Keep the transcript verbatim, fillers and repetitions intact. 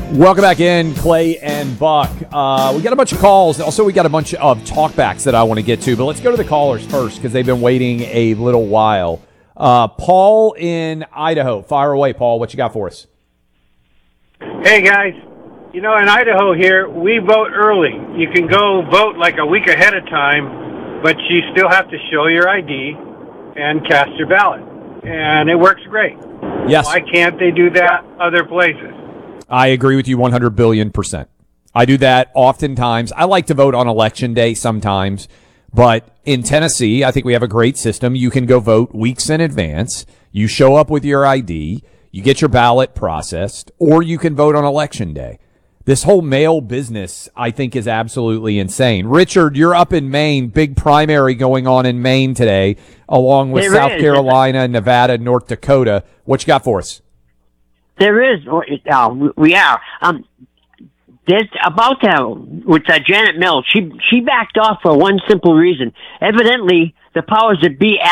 Welcome back in, Clay and Buck. Uh, we got a bunch of calls. Also, we got a bunch of talkbacks that I want to get to. But let's go to the callers first because they've been waiting a little while. Uh, Paul in Idaho. Fire away, Paul. What you got for us? Hey, guys. You know, in Idaho here, we vote early. You can go vote like a week ahead of time, but you still have to show your I D and cast your ballot. And it works great. Yes. Why can't they do that other places? I agree with you one hundred billion percent. I do that oftentimes. I like to vote on election day sometimes, but in Tennessee, I think we have a great system. You can go vote weeks in advance. You show up with your I D, you get your ballot processed, or you can vote on election day. This whole mail business, I think, is absolutely insane. Richard, you're up in Maine, big primary going on in Maine today, along with There South is. Carolina, Nevada, North Dakota. What you got for us? There is. Uh, we are. Um, there's about uh, with uh, Janet Mills. She she backed off for one simple reason. Evidently, the powers that be